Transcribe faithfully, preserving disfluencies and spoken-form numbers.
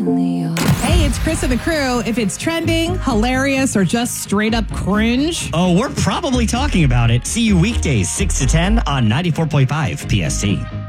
Hey, it's Chris and the crew. If it's trending, hilarious, or just straight up cringe. Oh, we're probably talking about it. See you weekdays, six to ten on ninety-four point five P S T.